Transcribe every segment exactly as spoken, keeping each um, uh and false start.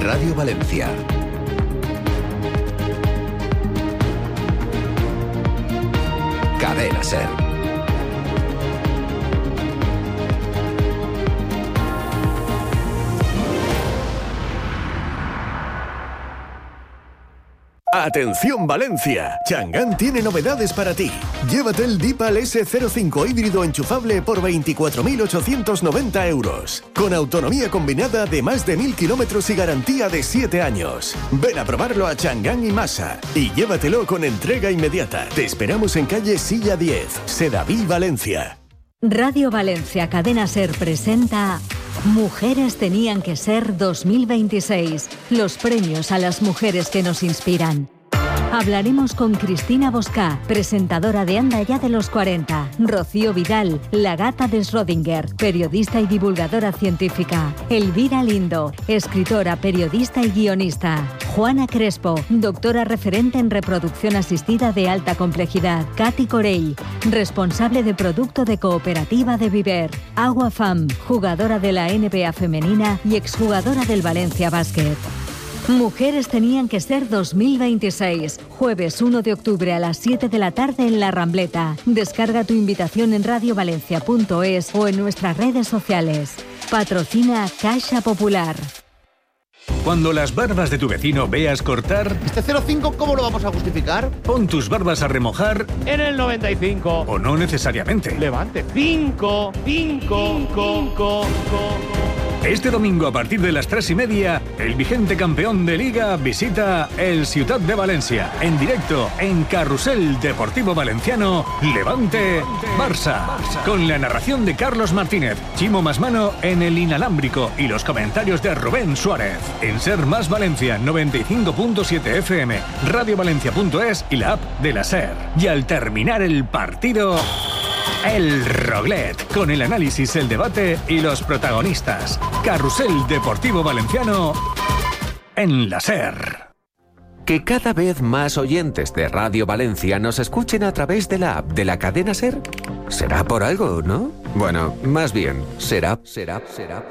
Radio Valencia. Cadena SER. ¡Atención Valencia! Chang'an tiene novedades para ti. Llévate el Deepal ese cero cinco híbrido enchufable por veinticuatro mil ochocientos noventa euros. Con autonomía combinada de más de mil kilómetros y garantía de siete años. Ven a probarlo a Chang'an y Masa y llévatelo con entrega inmediata. Te esperamos en calle Silla diez, Sedaví, Valencia. Radio Valencia Cadena SER presenta Mujeres tenían que ser dos mil veintiséis, los premios a las mujeres que nos inspiran. Hablaremos con Cristina Boscá, presentadora de Anda ya de los cuarenta, Rocío Vidal, la gata de Schrödinger, periodista y divulgadora científica, Elvira Lindo, escritora, periodista y guionista, Juana Crespo, doctora referente en reproducción asistida de alta complejidad, Katy Corell, responsable de producto de Cooperativa de Viver, Agua Fam, jugadora de la N B A femenina y exjugadora del Valencia Basket. Mujeres tenían que ser dos mil veintiséis, jueves uno de octubre a las siete de la tarde en La Rambleta. Descarga tu invitación en radio valencia punto es o en nuestras redes sociales. Patrocina Caixa Popular. Cuando las barbas de tu vecino veas cortar... ¿Este cero cinco cómo lo vamos a justificar? Pon tus barbas a remojar... En el noventa y cinco. O no necesariamente. Levante. cinco, cinco, cinco. Este domingo a partir de las tres y media, el vigente campeón de Liga visita el Ciutat de Valencia. En directo, en Carrusel Deportivo Valenciano, Levante Barça. Con la narración de Carlos Martínez, Chimo Masmano en el inalámbrico y los comentarios de Rubén Suárez. En Ser Más Valencia noventa y cinco punto siete F M, radio valencia punto es y la app de la SER. Y al terminar el partido... El Roglet, con el análisis, el debate y los protagonistas. Carrusel Deportivo Valenciano en la SER. Que cada vez más oyentes de Radio Valencia nos escuchen a través de la app de la cadena SER. Será por algo, ¿no? Bueno, más bien, será, será, será...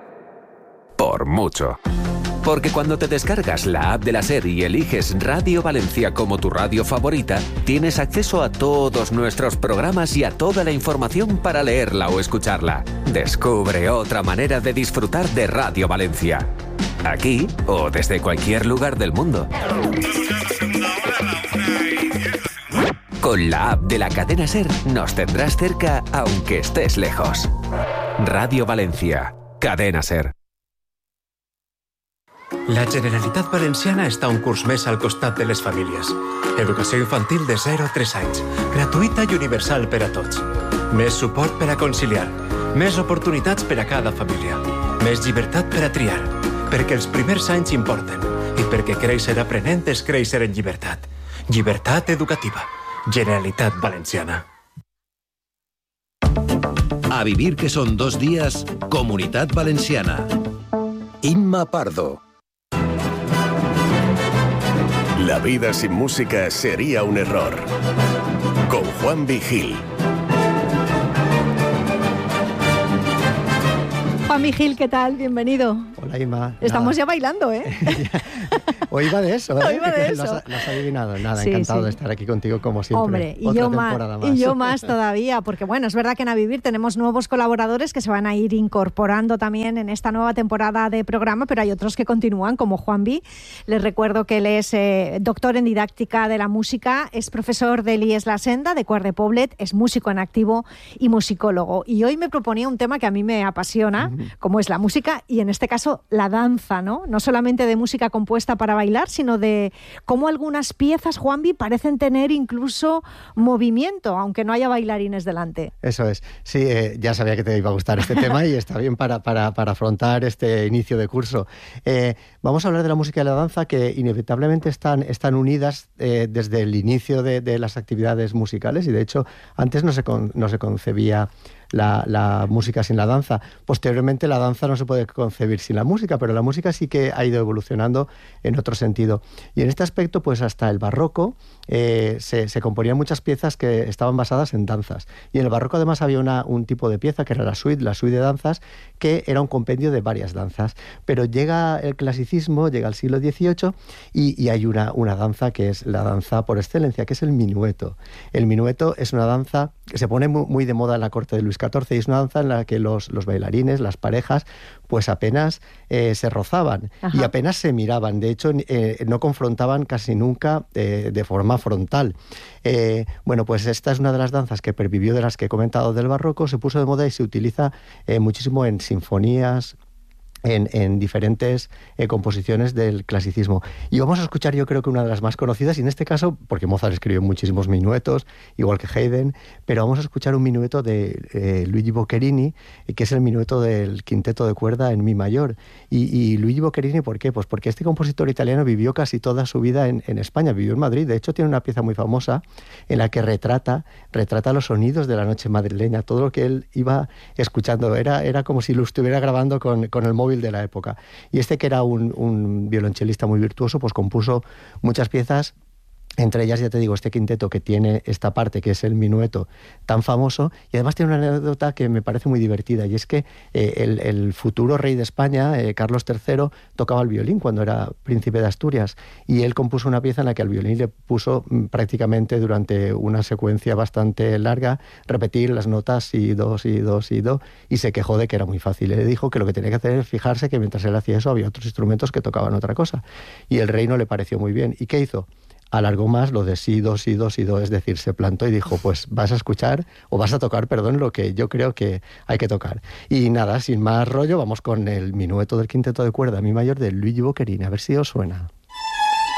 por mucho. Porque cuando te descargas la app de la SER y eliges Radio Valencia como tu radio favorita, tienes acceso a todos nuestros programas y a toda la información para leerla o escucharla. Descubre otra manera de disfrutar de Radio Valencia. Aquí o desde cualquier lugar del mundo. Con la app de la cadena SER nos tendrás cerca aunque estés lejos. Radio Valencia, Cadena SER. La Generalitat Valenciana està un curs més al costat de les famílies. Educació infantil de zero a tres anys, gratuïta i universal per a tots. Més suport per a conciliar, més oportunitats per a cada família, més llibertat per a triar, perquè els primers anys importen i perquè créixer aprenent és créixer en llibertat. Llibertat educativa. Generalitat Valenciana. A vivir que son dos días, Comunitat Valenciana. Inma Pardo. La vida sin música sería un error. Con Juan Vigil. Juan Vigil, ¿qué tal? Bienvenido. Hola, Inma. Estamos Nada. ya bailando, ¿eh? Hoy va de eso, ¿eh? Hoy va de eso. Lo has, lo has adivinado. Nada, Sí, encantado sí. de estar aquí contigo como siempre. Hombre, y Otra yo, más, temporada más. y yo más todavía, porque bueno, es verdad que en A Vivir tenemos nuevos colaboradores que se van a ir incorporando también en esta nueva temporada de programa, pero hay otros que continúan, como Juan B. Les recuerdo que él es eh, doctor en didáctica de la música, es profesor del I E S La Senda, de Quart de Poblet, es músico en activo y musicólogo. Y hoy me proponía un tema que a mí me apasiona, uh-huh. como es la música y en este caso la danza, ¿no? No solamente de música compuesta para bailar, sino de cómo algunas piezas, Juanvi, parecen tener incluso movimiento, aunque no haya bailarines delante. Eso es. Sí, eh, ya sabía que te iba a gustar este tema y está bien para, para, para afrontar este inicio de curso. Eh, vamos a hablar de la música y la danza que inevitablemente están, están unidas eh, desde el inicio de, de las actividades musicales y de hecho antes no se, con, no se concebía la, la música sin la danza. Posteriormente la danza no se puede concebir sin la música, pero la música sí que ha ido evolucionando en otro sentido. Y en este aspecto, pues hasta el barroco eh, se, se componían muchas piezas que estaban basadas en danzas. Y en el barroco además había una, un tipo de pieza que era la suite, la suite de danzas, que era un compendio de varias danzas. Pero llega el clasicismo, llega el siglo dieciocho y, y hay una, una danza que es la danza por excelencia, que es el minueto. El minueto es una danza que se pone muy, muy de moda en la corte de Luis catorce y es una danza en la que los, los bailarines, las parejas, pues apenas eh, se rozaban. Ajá. Y apenas se miraban. De hecho, eh, no confrontaban casi nunca eh, de forma frontal. Eh, bueno, pues esta es una de las danzas que pervivió de las que he comentado del barroco, se puso de moda y se utiliza eh, muchísimo en sinfonías, En, en diferentes eh, composiciones del clasicismo. Y vamos a escuchar, yo creo que una de las más conocidas, y en este caso, porque Mozart escribió muchísimos minuetos, igual que Haydn, pero vamos a escuchar un minueto de eh, Luigi Boccherini, eh, que es el minueto del quinteto de cuerda en mi mayor. Y, y Luigi Boccherini, ¿por qué? Pues porque este compositor italiano vivió casi toda su vida en, en España, vivió en Madrid. De hecho, tiene una pieza muy famosa en la que retrata, retrata los sonidos de la noche madrileña, todo lo que él iba escuchando. Era, era como si lo estuviera grabando con, con el móvil de la época. Y este, que era un, un violonchelista muy virtuoso, pues compuso muchas piezas, entre ellas, ya te digo, este quinteto que tiene esta parte, que es el minueto, tan famoso, y además tiene una anécdota que me parece muy divertida, y es que eh, el, el futuro rey de España, eh, Carlos tercero, tocaba el violín cuando era príncipe de Asturias, y él compuso una pieza en la que al violín le puso mm, prácticamente durante una secuencia bastante larga repetir las notas si, do, si, do, si, do, y se quejó de que era muy fácil. Le dijo que lo que tenía que hacer es fijarse que mientras él hacía eso había otros instrumentos que tocaban otra cosa, y el rey no le pareció muy bien. ¿Y qué hizo? Alargó más lo de si, do, si, do, si, do, es decir, se plantó y dijo, pues vas a escuchar, o vas a tocar, perdón, lo que yo creo que hay que tocar. Y nada, sin más rollo, vamos con el minueto del quinteto de cuerda mi mayor de Luigi Boccherini, a ver si os suena.